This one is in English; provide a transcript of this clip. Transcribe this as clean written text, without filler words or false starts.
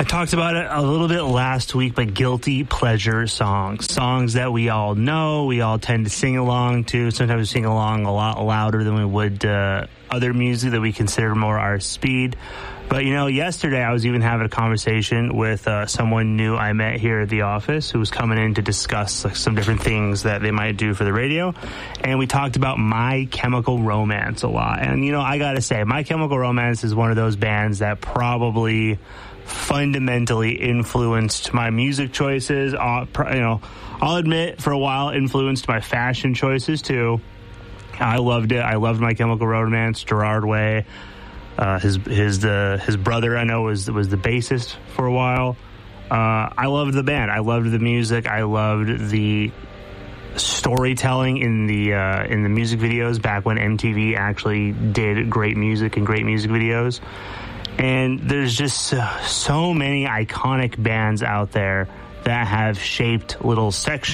I talked about it a little bit last week, but guilty pleasure songs that we all know, we all tend to sing along to. Sometimes we sing along a lot louder than we would other music that we consider more our speed. But, yesterday I was even having a conversation with someone new I met here at the office who was coming in to discuss some different things that they might do for the radio. And we talked about My Chemical Romance a lot. And, I got to say, My Chemical Romance is one of those bands that probably fundamentally influenced my music choices. I'll admit for a while influenced my fashion choices too. I loved it. I loved My Chemical Romance. Gerard Way, his brother, I know was the bassist for a while. I loved the band. I loved the music. I loved the storytelling in the music videos back when MTV actually did great music and great music videos. And there's just so many iconic bands out there that have shaped little sections